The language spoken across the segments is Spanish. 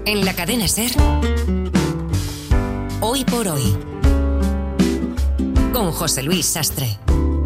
En la cadena SER, Hoy por Hoy, con José Luis Sastre.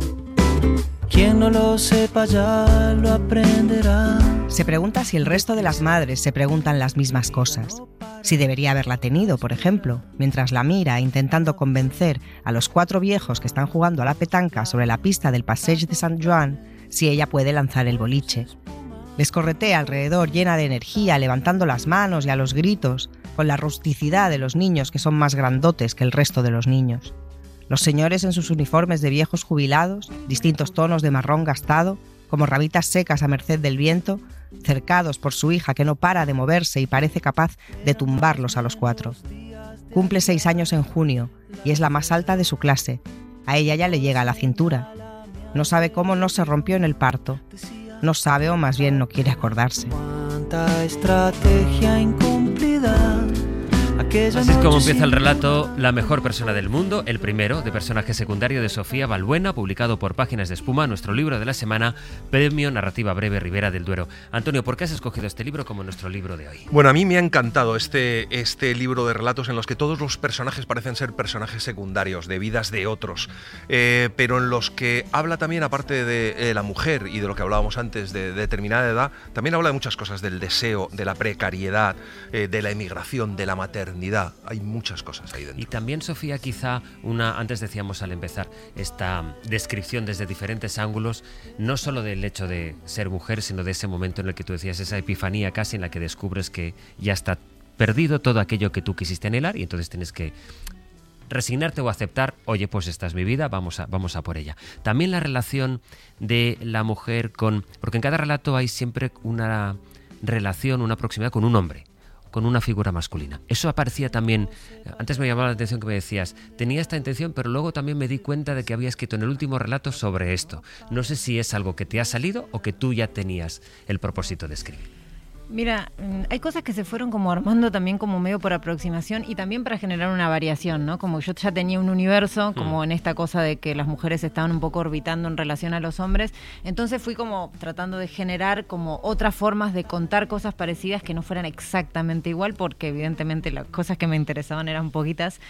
Quien no lo sepa ya lo aprenderá. Se pregunta si el resto de las madres se preguntan las mismas cosas. Si debería haberla tenido, por ejemplo, mientras la mira intentando convencer a los 4 viejos que están jugando a la petanca sobre la pista del Passeig de Sant Joan si ella puede lanzar el boliche. Les corretea alrededor llena de energía, levantando las manos y a los gritos, con la rusticidad de los niños que son más grandotes que el resto de los niños. Los señores en sus uniformes de viejos jubilados, distintos tonos de marrón gastado, como rabitas secas a merced del viento, cercados por su hija que no para de moverse y parece capaz de tumbarlos a los 4. Cumple 6 años en junio y es la más alta de su clase. A ella ya le llega a la cintura. No sabe cómo no se rompió en el parto. No sabe, o más bien no quiere acordarse. Cuánta estrategia incumplida. Así es como empieza el relato La mejor persona del mundo, el primero de personaje secundario de Sofía Balbuena, publicado por Páginas de Espuma, nuestro libro de la semana, Premio Narrativa Breve Ribera del Duero. Antonio, ¿por qué has escogido este libro como nuestro libro de hoy? Bueno, a mí me ha encantado este libro de relatos en los que todos los personajes parecen ser personajes secundarios, de vidas de otros, pero en los que habla también, aparte de la mujer y de lo que hablábamos antes, de determinada edad, también habla de muchas cosas, del deseo, de la precariedad, de la emigración, de la maternidad. Hay muchas cosas ahí dentro. Y también, Sofía, quizá antes decíamos al empezar, esta descripción desde diferentes ángulos, no solo del hecho de ser mujer, sino de ese momento en el que tú decías, esa epifanía casi en la que descubres que ya está perdido todo aquello que tú quisiste anhelar y entonces tienes que resignarte o aceptar, oye, pues esta es mi vida, vamos a por ella. También la relación de la mujer porque en cada relato hay siempre una relación, una proximidad con un hombre, con una figura masculina. Eso aparecía también, antes me llamaba la atención que me decías, tenía esta intención, pero luego también me di cuenta de que había escrito en el último relato sobre esto. No sé si es algo que te ha salido o que tú ya tenías el propósito de escribir. Mira, hay cosas que se fueron como armando también como medio por aproximación y también para generar una variación, ¿no? Como yo ya tenía un universo, como en esta cosa de que las mujeres estaban un poco orbitando en relación a los hombres, entonces fui como tratando de generar como otras formas de contar cosas parecidas que no fueran exactamente igual, porque evidentemente las cosas que me interesaban eran poquitas,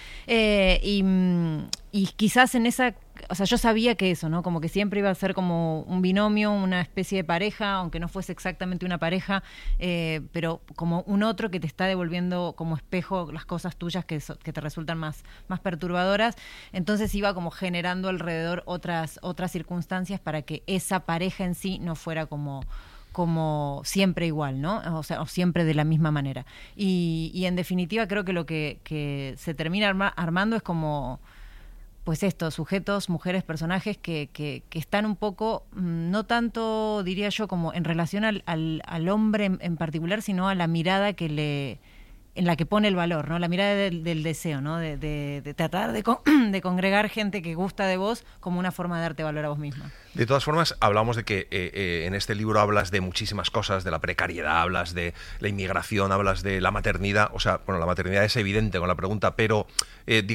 y quizás en esa... O sea, yo sabía que eso, ¿no? Como que siempre iba a ser como un binomio, una especie de pareja, aunque no fuese exactamente una pareja, pero como un otro que te está devolviendo como espejo las cosas tuyas que te resultan más perturbadoras. Entonces iba como generando alrededor otras circunstancias para que esa pareja en sí no fuera como siempre igual, ¿no? O sea, o siempre de la misma manera. Y en definitiva creo que lo que se termina armando es como... pues estos sujetos, mujeres, personajes que están un poco, no tanto diría yo como en relación al hombre en particular, sino a la mirada en la que pone el valor, ¿no? La mirada del deseo, ¿no? De tratar de congregar gente que gusta de vos como una forma de darte valor a vos misma. De todas formas, hablamos de que en este libro hablas de muchísimas cosas, de la precariedad, hablas de la inmigración, hablas de la maternidad. O sea, bueno, la maternidad es evidente con la pregunta, pero